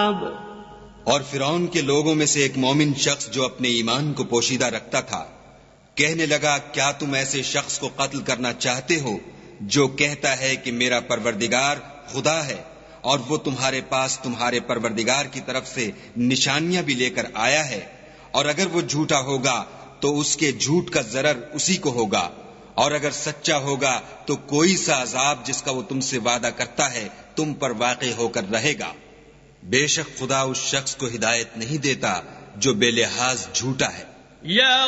और फिरौन के लोगों में से एक मोमिन शख्स जो अपने ईमान को पोशीदा रखता था, कहने लगा, क्या तुम ऐसे शख्स को कत्ल करना चाहते हो जो कहता है कि मेरा परवरदिगार खुदा है, और वो तुम्हारे पास तुम्हारे परवरदिगार की तरफ से निशानियां भी लेकर आया है, और अगर वो झूठा होगा तो उसके झूठ का जरर उसी को होगा, और अगर सच्चा होगा तो कोई सा अजाब जिसका वो तुमसे वादा करता है तुम पर वाक़ई होकर रहेगा। बेशक खुदा उस शख्स को हिदायत नहीं देता जो बेलिहाज झूठा है।